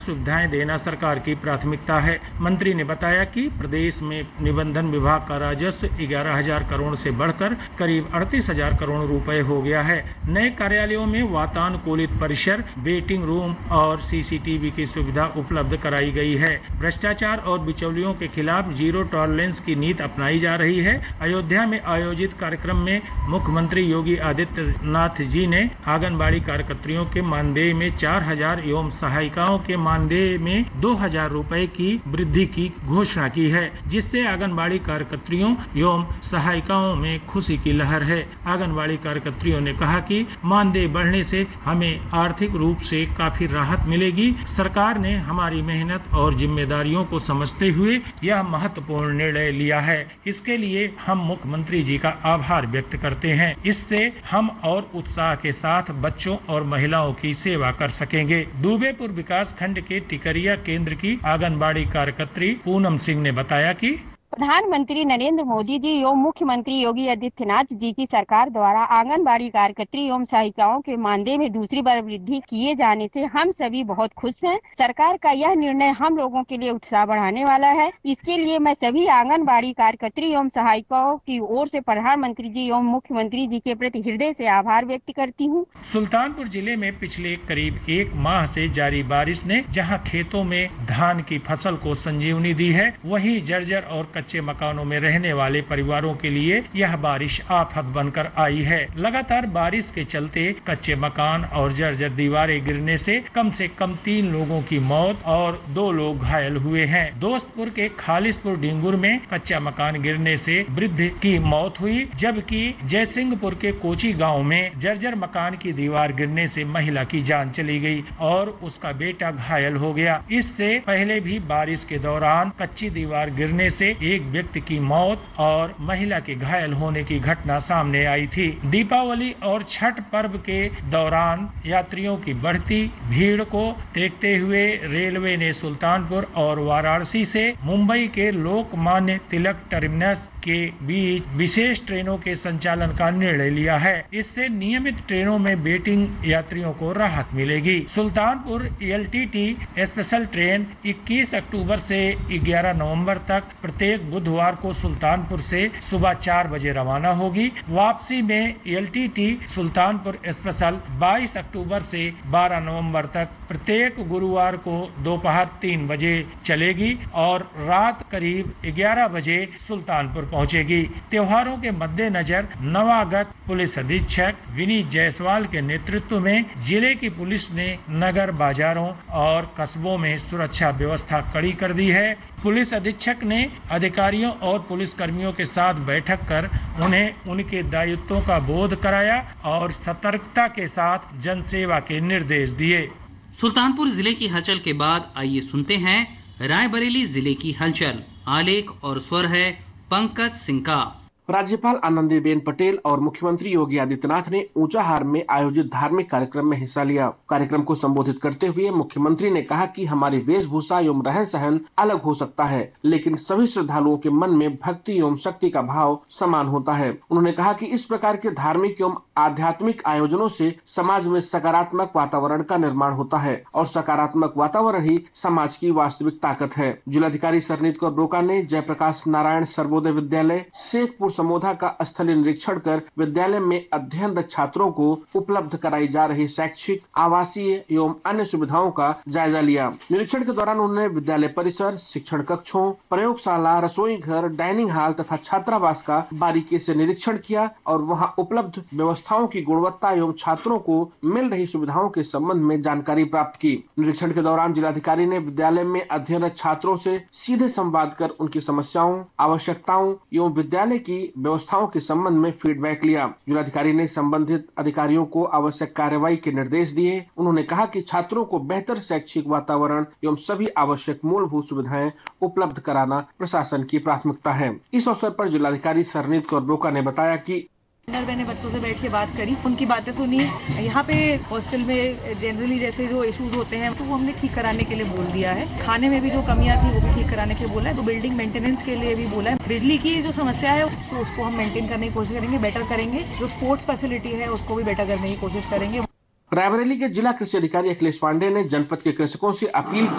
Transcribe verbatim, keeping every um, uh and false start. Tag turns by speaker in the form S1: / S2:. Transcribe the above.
S1: सुविधाएं देना सरकार की प्राथमिकता है। मंत्री ने बताया कि प्रदेश में निबंधन विभाग का राजस्व ग्यारह हजार करोड़ से बढ़कर करीब अड़तीस हजार करोड़ रुपए हो गया है। नए कार्यालयों में वातानुकूलित परिसर, वेटिंग रूम और सीसीटीवी की सुविधा उपलब्ध कराई गई है। भ्रष्टाचार और बिचौलियों के खिलाफ जीरो टॉलरेंस की नीति अपनाई जा रही है। अयोध्या में आयोजित कार्यक्रम में मुख्यमंत्री योगी आदित्यनाथ जी ने आंगनबाड़ी कार्यकर्तियों के मानदेय में चार हजार एवं सहायिकाओं के मानदेय में दो हजार रुपए की वृद्धि की घोषणा की है, जिससे आंगनबाड़ी कार्यकर्तियों एवं सहायिकाओं में खुशी की लहर है। आंगनबाड़ी कार्यकर्तियों ने कहा कि मानदेय बढ़ने से हमें आर्थिक रूप से काफी राहत मिलेगी। सरकार ने हमारी मेहनत और जिम्मेदारियों को समझते हुए यह महत्वपूर्ण निर्णय लिया है। इसके लिए हम मुख्यमंत्री जी का आभार व्यक्त करते हैं। इससे हम और उत्साह के साथ बच्चों और महिलाओं की सेवा कर सकेंगे। दुबेपुर विकास खंड के टिकरिया केंद्र की आंगनबाड़ी कार्यकर्त्री पूनम सिंह ने बताया कि
S2: प्रधानमंत्री नरेंद्र मोदी जी एवं मुख्यमंत्री योगी आदित्यनाथ जी की सरकार द्वारा आंगनबाड़ी कार्यकर्त्री एवं सहायिकाओं के मानदेय में दूसरी बार वृद्धि किए जाने से हम सभी बहुत खुश हैं। सरकार का यह निर्णय हम लोगों के लिए उत्साह बढ़ाने वाला है। इसके लिए मैं सभी आंगनबाड़ी कार्यकर्त्री एवं सहायिकाओं की ओर से प्रधानमंत्री जी एवं मुख्यमंत्री जी के प्रति हृदय से आभार व्यक्त करती हूँ।
S1: सुल्तानपुर जिले में पिछले करीब एक माह से जारी बारिश ने जहाँ खेतों में धान की फसल को संजीवनी दी है, वहीं जर्जर और कच्चे मकानों में रहने वाले परिवारों के लिए यह बारिश आफत बनकर आई है। लगातार बारिश के चलते कच्चे मकान और जर्जर दीवारें गिरने से कम से कम तीन लोगों की मौत और दो लोग घायल हुए हैं। दोस्तपुर के खालिसपुर डिंगुर में कच्चा मकान गिरने से वृद्ध की मौत हुई, जबकि जयसिंहपुर के कोची गांव में जर्जर मकान की दीवार गिरने से महिला की जान चली गई और उसका बेटा घायल हो गया। इससे पहले भी बारिश के दौरान कच्ची दीवार गिरने से एक व्यक्ति की मौत और महिला के घायल होने की घटना सामने आई थी। दीपावली और छठ पर्व के दौरान यात्रियों की बढ़ती भीड़ को देखते हुए रेलवे ने सुल्तानपुर और वाराणसी से मुंबई के लोकमान्य तिलक टर्मिनस के बीच विशेष ट्रेनों के संचालन का निर्णय लिया है। इससे नियमित ट्रेनों में वेटिंग यात्रियों को राहत मिलेगी। सुल्तानपुर एलटीटी स्पेशल ट्रेन इक्कीस अक्टूबर से ग्यारह नवंबर तक प्रत्येक बुधवार को सुल्तानपुर से सुबह चार बजे रवाना होगी। वापसी में एलटीटी सुल्तानपुर स्पेशल बाईस अक्टूबर से बारह नवंबर तक प्रत्येक गुरुवार को दोपहर तीन बजे चलेगी और रात करीब ग्यारह बजे सुल्तानपुर पहुंचेगी। त्योहारों के मद्देनजर नवागत पुलिस अधीक्षक विनीत जायसवाल के नेतृत्व में जिले की पुलिस ने नगर, बाजारों और कस्बों में सुरक्षा व्यवस्था कड़ी कर दी है। पुलिस अधीक्षक ने अधिकारियों और पुलिस कर्मियों के साथ बैठक कर उन्हें उनके दायित्वों का बोध कराया और सतर्कता के साथ जनसेवा के निर्देश दिए।
S3: सुल्तानपुर जिले की हलचल के बाद आइए सुनते हैं रायबरेली जिले की हलचल। आलेख और स्वर है पंकज सिंह का।
S4: राज्यपाल आनंदीबेन पटेल और मुख्यमंत्री योगी आदित्यनाथ ने ऊंचाहार में आयोजित धार्मिक कार्यक्रम में हिस्सा लिया। कार्यक्रम को संबोधित करते हुए मुख्यमंत्री ने कहा कि हमारी वेशभूषा एवं रहन सहन अलग हो सकता है, लेकिन सभी श्रद्धालुओं के मन में भक्ति एवं शक्ति का भाव समान होता है। उन्होंने कहा कि इस प्रकार के धार्मिक एवं आध्यात्मिक आयोजनों से समाज में सकारात्मक वातावरण का निर्माण होता है और सकारात्मक वातावरण ही समाज की वास्तविक ताकत है। जिलाधिकारी सरनीत कौर ब्रोका ने जयप्रकाश नारायण सर्वोदय विद्यालय शेखपुर समोधा का स्थलीय निरीक्षण कर विद्यालय में अध्ययनरत छात्रों को उपलब्ध कराई जा रही शैक्षिक, आवासीय एवं अन्य सुविधाओं का जायजा लिया। निरीक्षण के दौरान उन्होंने विद्यालय परिसर, शिक्षण कक्षों, प्रयोगशाला, रसोई घर, डाइनिंग हॉल तथा छात्रावास का बारीकी से निरीक्षण किया और वहां उपलब्ध व्यवस्थाओं की गुणवत्ता एवं छात्रों को मिल रही सुविधाओं के संबंध में जानकारी प्राप्त की। निरीक्षण के दौरान जिलाधिकारी ने विद्यालय में अध्ययनरत छात्रों से सीधे संवाद कर उनकी समस्याओं, आवश्यकताओं एवं विद्यालय की व्यवस्थाओं के संबंध में फीडबैक लिया। जिलाधिकारी ने संबंधित अधिकारियों को आवश्यक कार्रवाई के निर्देश दिए। उन्होंने कहा कि छात्रों को बेहतर शैक्षिक वातावरण एवं सभी आवश्यक मूलभूत सुविधाएं उपलब्ध कराना प्रशासन की प्राथमिकता है। इस अवसर पर जिलाधिकारी सरनीत कौर ब्रोका ने बताया कि
S5: मैंने बच्चों से बैठ के बात करी, उनकी बातें सुनी। यहाँ पे हॉस्टल में जनरली जैसे जो इश्यूज होते हैं तो वो हमने ठीक कराने के लिए बोल दिया है। खाने में भी जो कमियां थी वो भी ठीक कराने के लिए बोला है। तो बिल्डिंग मेंटेनेंस के लिए भी बोला है। बिजली की जो समस्या है तो उसको हम मेंटेन करने की कोशिश करेंगे, बेटर करेंगे। जो स्पोर्ट्स फैसिलिटी है उसको भी बेटर करने की कोशिश करेंगे।
S4: रायबरेली के जिला कृषि अधिकारी अखिलेश पांडे ने जनपद के कृषकों से अपील की